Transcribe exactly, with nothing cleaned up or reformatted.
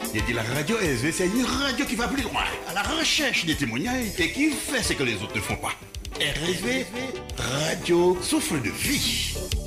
Il dit la radio S V, c'est une radio qui va plus loin, à la recherche des témoignages et qui fait ce que les autres ne font pas. R S V, radio souffle de vie.